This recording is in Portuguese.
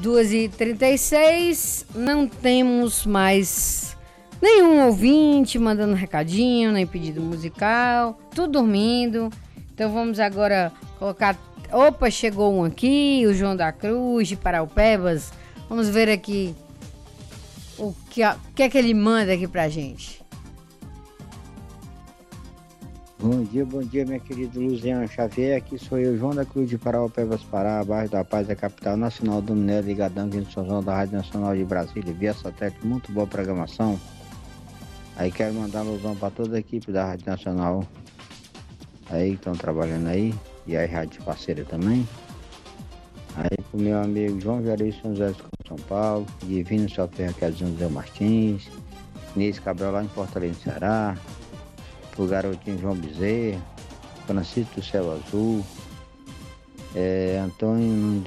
2h36, não temos mais nenhum ouvinte mandando recadinho, nem pedido musical, tudo dormindo. Então vamos agora colocar... Opa, chegou um aqui, o João da Cruz, de Paraupebas. Vamos ver aqui o que é que ele manda aqui pra gente. Bom dia, minha querida Luziana Xavier. Aqui sou eu, João da Cruz de Paraupebas, Pará, bairro da Paz, da capital nacional do Minério, ligadão aqui no São João da Rádio Nacional de Brasília, via satélite, muito boa programação. Aí quero mandar um alusão para toda a equipe da Rádio Nacional aí que estão trabalhando aí, e a rádio parceira também. Aí pro meu amigo João Jair São José de São Paulo, Divino Sofia, que é José Martins, Nise Cabral lá em Fortaleza, Ceará, pro garotinho João Bezerra, Francisco do Céu Azul, Antônio